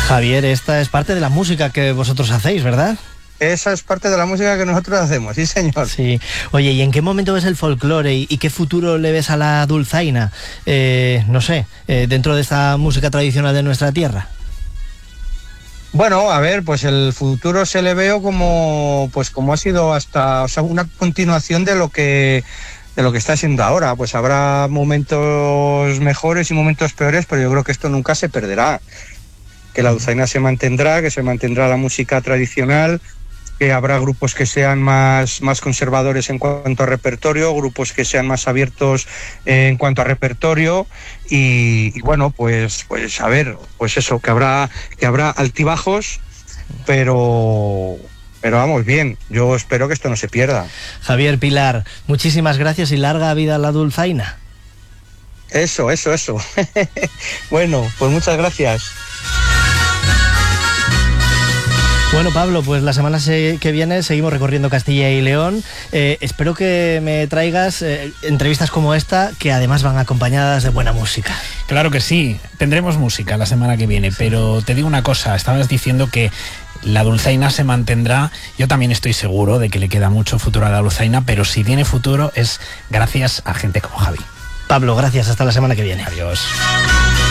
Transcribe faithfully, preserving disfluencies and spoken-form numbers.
Javier, esta es parte de la música que vosotros hacéis, ¿verdad? Esa es parte de la música que nosotros hacemos, sí señor. Sí. Oye, ¿y en qué momento ves el folclore y, y qué futuro le ves a la dulzaina? Eh, no sé, eh, dentro de esta música tradicional de nuestra tierra. Bueno, a ver, pues el futuro se le veo como, pues como ha sido hasta, o sea, una continuación de lo que, de lo que está siendo ahora. Pues habrá momentos mejores y momentos peores, pero yo creo que esto nunca se perderá. Que la dulzaina se mantendrá, que se mantendrá la música tradicional, que habrá grupos que sean más, más conservadores en cuanto a repertorio, grupos que sean más abiertos en cuanto a repertorio y, y bueno, pues, pues a ver, pues eso, que habrá, que habrá altibajos, pero, pero vamos bien, yo espero que esto no se pierda. Javier, Pilar, muchísimas gracias y larga vida a la dulzaina. Eso, eso, eso. Bueno, pues muchas gracias. Bueno, Pablo, pues la semana que viene seguimos recorriendo Castilla y León. Eh, espero que me traigas eh, entrevistas como esta, que además van acompañadas de buena música. Claro que sí, tendremos música la semana que viene, sí. Pero te digo una cosa, estabas diciendo que la dulzaina se mantendrá. Yo también estoy seguro de que le queda mucho futuro a la dulzaina, pero si tiene futuro es gracias a gente como Javi. Pablo, gracias, hasta la semana que viene. Adiós.